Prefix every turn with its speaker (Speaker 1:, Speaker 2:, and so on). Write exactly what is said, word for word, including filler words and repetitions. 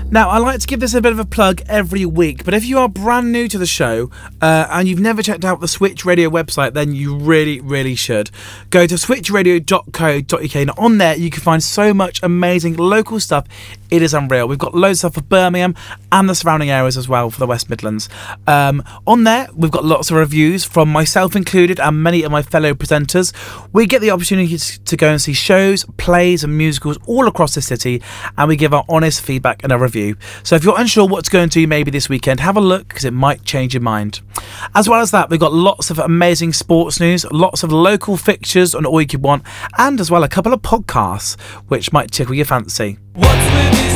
Speaker 1: Now, I like to give this a bit of a plug every week, but if you are brand new to the show uh, and you've never checked out the Switch Radio website, then you really, really should. Go to switch radio dot co dot uk, and on there you can find so much amazing local stuff. It is unreal. We've got loads of stuff for Birmingham and the surrounding areas as well for the West Midlands. Um, on there, we've got lots of reviews from myself included and many of my fellow presenters. We get the opportunity to go and see shows, plays and musicals all across the city, and we give our honest feedback and a review. So if you're unsure what to go and do maybe this weekend, have a look, because it might change your mind. As well as that, we've got lots of amazing sports news, lots of local fixtures on All You Could Want, and as well a couple of podcasts which might tickle your fancy. What's with